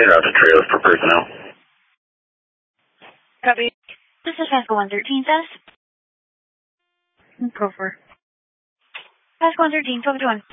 Route to Trios for personnel. Copy. This is Pascal 113, Tess. Go for it. Pascal 113, talk to one.